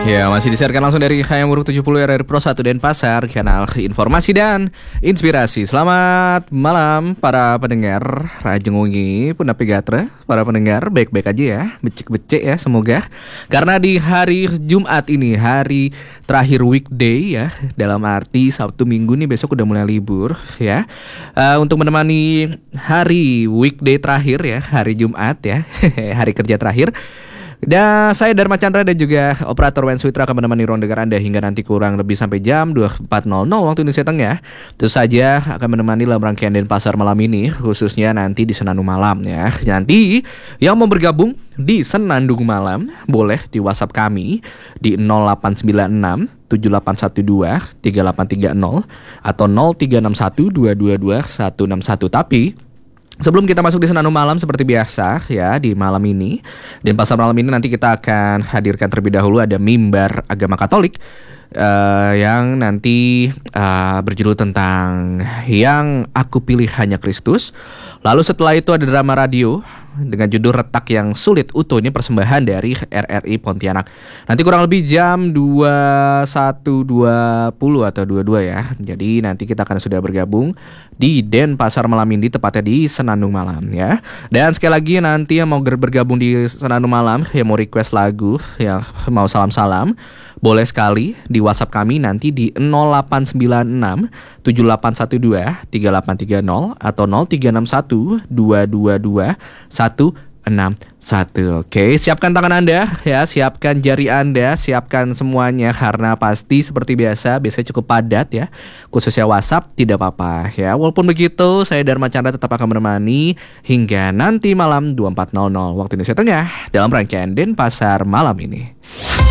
Ya, masih disiarkan langsung dari HM Buruk 70 RRI Pro 1 Denpasar, kanal informasi dan inspirasi. Selamat malam para pendengar Rajengungi, Punapi Gatra. Para pendengar baik-baik aja ya, becek-becek ya semoga. Karena di hari Jumat ini, hari terakhir weekday ya, dalam arti Sabtu Minggu nih besok udah mulai libur ya. Untuk menemani hari weekday terakhir ya, hari Jumat ya, hari kerja terakhir. Dan saya Dharma Chandra dan juga operator Wen Suitra akan menemani ronde Anda hingga nanti kurang lebih sampai jam 24.00 waktu Indonesia Tengah. Tentu saja akan menemani dalam rangkaian Denpasar malam ini, khususnya nanti di Senandung Malam ya. Nanti yang mau bergabung di Senandung Malam boleh di WhatsApp kami di 0896 7812 3830 atau 0361 222 161. Tapi sebelum kita masuk di Senandung Malam seperti biasa ya, di malam ini Denpasar malam ini nanti kita akan hadirkan terlebih dahulu ada mimbar agama Katolik yang nanti berjudul tentang Yang Aku Pilih Hanya Kristus. Lalu setelah itu ada drama radio dengan judul Retak Yang Sulit Utuh, ini persembahan dari RRI Pontianak. Nanti kurang lebih jam 21.20 atau 22 ya. Jadi nanti kita akan sudah bergabung di Denpasar malam ini, tepatnya di Senandung Malam ya. Dan sekali lagi nanti yang mau bergabung di Senandung Malam, yang mau request lagu, yang mau salam-salam, boleh sekali di WhatsApp kami nanti di 0896 7812 3830 atau 0361 222 161. Oke, siapkan tangan Anda ya, siapkan jari Anda, siapkan semuanya karena pasti seperti biasanya cukup padat ya. Khususnya WhatsApp tidak apa-apa ya. Walaupun begitu, saya Dharma Chandra tetap akan menemani hingga nanti malam 24.00 waktu Indonesia Tengah dalam rangkaian Denpasar malam ini.